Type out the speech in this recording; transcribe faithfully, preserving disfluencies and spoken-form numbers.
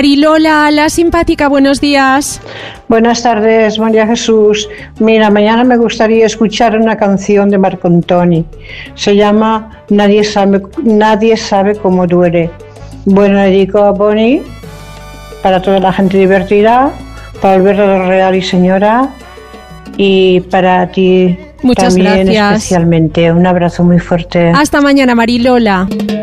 Marilola, la simpática, buenos días. Buenas tardes, María Jesús. Mira, mañana me gustaría escuchar una canción de Marco Antoni. Se llama Nadie sabe, nadie sabe cómo duele. Bueno, le dedico a Bonnie, para toda la gente divertida, para Alberto Real y señora, y para ti. Muchas también gracias. Especialmente. Un abrazo muy fuerte. Hasta mañana, Marilola.